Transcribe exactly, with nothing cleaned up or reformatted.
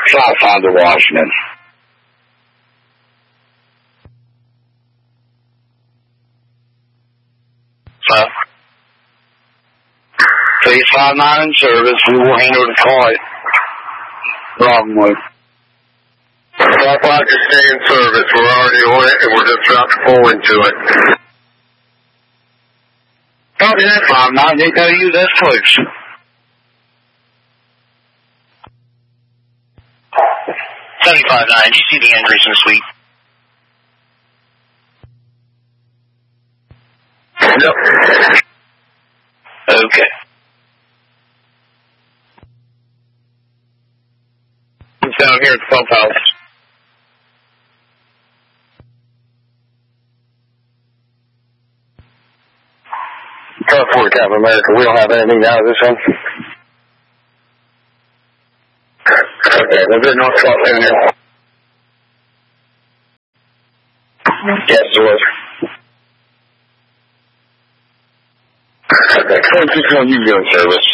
South Side of Washington. So, please five nine in service. We will handle the call. Problem with. South five to stay in service. We're already on it, and we're just about to pull into it. Copy that, five nine. They tell you that's close. seventy-five nine, did you see the Andrews in the suite? Yep. Okay. He's down here at the pump house. Car for Captain America. We don't have anything out of this one. Okay, there's a north spot down here. Yes, there was. Okay, so just going to use your service.